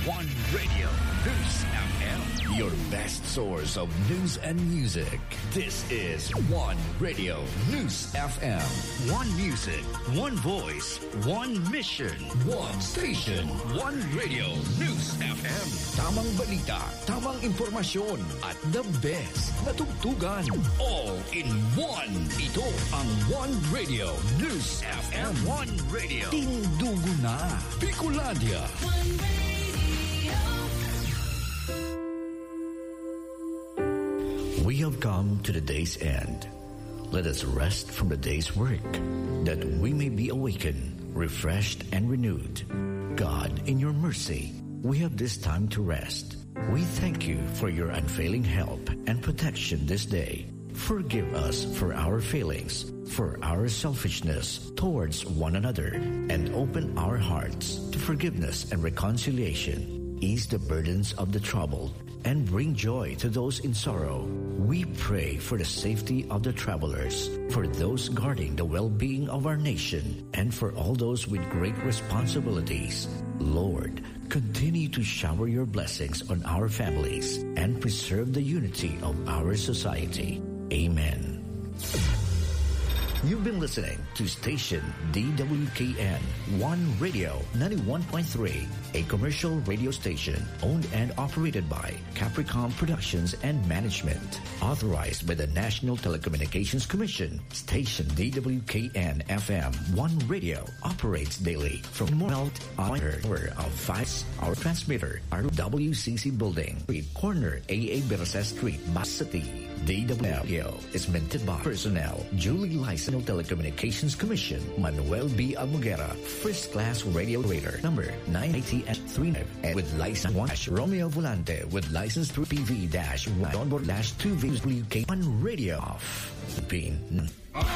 One Radio, News FM. Your best source of news and music. This is One Radio, News FM. One music, one voice, one mission, one station. One Radio, News FM. Tamang balita, tamang impormasyon, at the best na tugtugan. All in one. Ito ang One Radio, News FM. One Radio. Tindugo na. Bicolandia. One Radio. We have come to the day's end. Let us rest from the day's work, that we may be awakened, refreshed, and renewed. God, in your mercy, we have this time to rest. We thank you for your unfailing help and protection this day. Forgive us for our failings, for our selfishness towards one another, and open our hearts to forgiveness and reconciliation. Ease the burdens of the troubled and bring joy to those in sorrow. We pray for the safety of the travelers, for those guarding the well-being of our nation, and for all those with great responsibilities. Lord, continue to shower your blessings on our families and preserve the unity of our society. Amen. You've been listening to station DWKN One Radio 91.3, a commercial radio station owned and operated by Capricorn Productions and Management, authorized by the National Telecommunications Commission. Station DWKN FM One Radio operates daily from hour of 5. Our transmitter, our WCC building, corner AA Berasa Street, Basati. DWLO is minted by personnel, duly licensed Telecommunications Commission, Manuel B. Almuguera, First Class Radio Operator, number 980-39, and with license 1 Romeo Volante, with license 3 PV-1 onboard -2 VWK1 Radio off. Being